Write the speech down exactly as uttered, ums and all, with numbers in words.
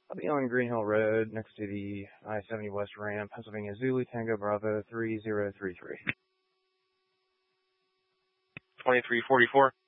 I'll be on Green Hill Road next to the I seventy West ramp, Pennsylvania Zulu Tango Bravo three zero three three. twenty-three forty-four.